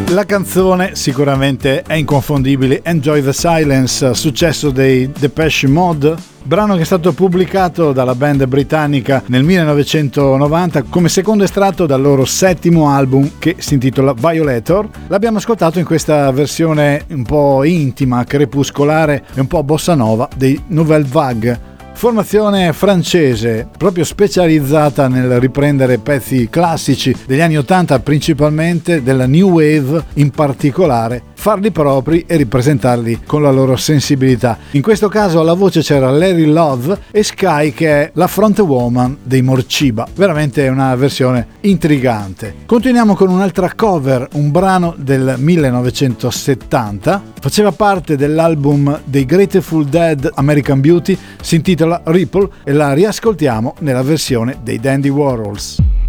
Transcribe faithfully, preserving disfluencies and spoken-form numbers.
La canzone sicuramente è inconfondibile, Enjoy the Silence, successo dei Depeche Mode, brano che è stato pubblicato dalla band britannica nel millenovecentonovanta come secondo estratto dal loro settimo album che si intitola Violator. L'abbiamo ascoltato in questa versione un po' intima, crepuscolare e un po' bossa nova dei Nouvelle Vague. Formazione francese proprio specializzata nel riprendere pezzi classici degli anni ottanta, principalmente della New Wave in particolare, farli propri e ripresentarli con la loro sensibilità. In questo caso alla voce c'era Larry Love e Sky, che è la frontwoman dei Morciba. Veramente una versione intrigante. Continuiamo con un'altra cover, un brano del millenovecentosettanta, faceva parte dell'album dei Grateful Dead American Beauty, si intitola Ripple e la riascoltiamo nella versione dei Dandy Warhols.